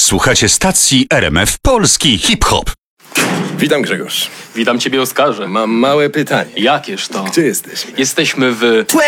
Słuchacie stacji RMF Polski Hip-Hop. Witam, Grzegorz. Witam ciebie, Oskarze. Mam małe pytanie. Jakież to? Gdzie jesteśmy? Jesteśmy w...